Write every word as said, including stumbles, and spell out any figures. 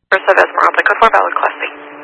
First of Esmeralda, code four valid class B.